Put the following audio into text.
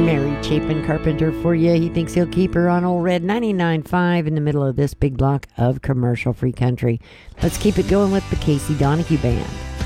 Mary Chapin Carpenter for you. He thinks he'll keep her on old Red 99.5 in the middle of this big block of commercial-free country. Let's keep it going with the Casey Donahue Band.